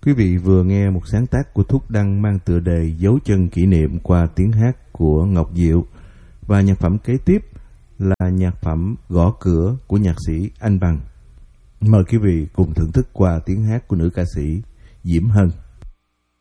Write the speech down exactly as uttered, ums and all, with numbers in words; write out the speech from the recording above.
Quý vị vừa nghe một sáng tác của Thúc Đăng mang tựa đề Dấu chân kỷ niệm qua tiếng hát của Ngọc Diệu. Và nhạc phẩm kế tiếp là nhạc phẩm Gõ cửa của nhạc sĩ Anh Bằng. Mời quý vị cùng thưởng thức qua tiếng hát của nữ ca sĩ Diễm Hân.